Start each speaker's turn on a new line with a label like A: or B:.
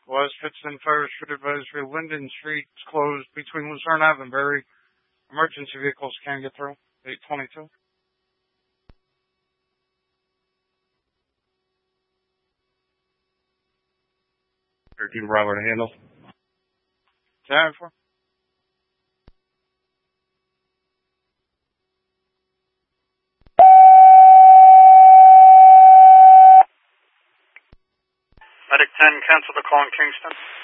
A: West Pittston Fire Street Advisory. Linden Street is closed between Luzerne Ave and Berry. Emergency vehicles can't get through. 822.
B: 13 Bravo to handle.
A: 10-4.
C: Medic 10, cancel the call in Kingston.